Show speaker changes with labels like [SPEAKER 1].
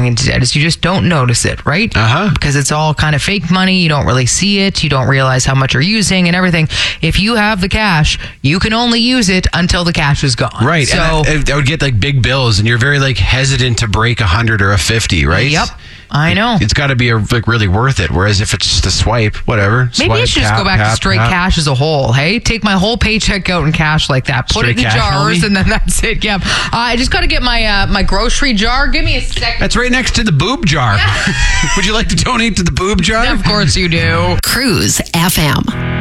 [SPEAKER 1] going into debt is you just don't notice it, right? Because it's all kind of fake money. You don't really see it. You don't realize how much you're using and everything. If you have the cash, you can only use it until the cash is gone.
[SPEAKER 2] Right.
[SPEAKER 1] So
[SPEAKER 2] and I would get like big bills, and you're very like hesitant to break 100 or a 50, right?
[SPEAKER 1] Yep. I know.
[SPEAKER 2] It's got to be like really worth it. Whereas if it's just a swipe, whatever.
[SPEAKER 1] Maybe I should just go back to straight cash as a whole. Hey, take my whole paycheck out in cash like that. Put it in jars, and then that's it. Yep. I just got to get my my grocery jar. Give me a second.
[SPEAKER 2] That's right next to the boob jar. Would you like to donate to the boob jar?
[SPEAKER 1] Of course you do.
[SPEAKER 3] Cruise FM.